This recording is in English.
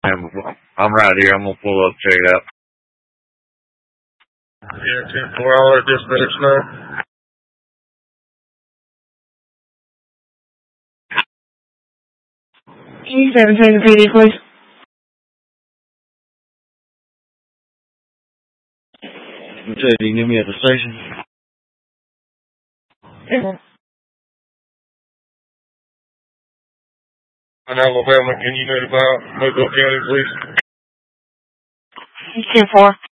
I'm right here. I'm gonna pull up, check it out. Yeah, 10-4, I'll let dispatch know. Can you 17 to PD, please? You said you can meet me at the station? Yeah. In Alabama, can you notify Mobile County, please? 10-4.